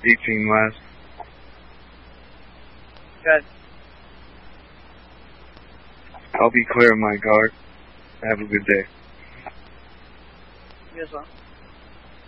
18 last. Good. I'll be clear on my guard. Have a good day. You as well.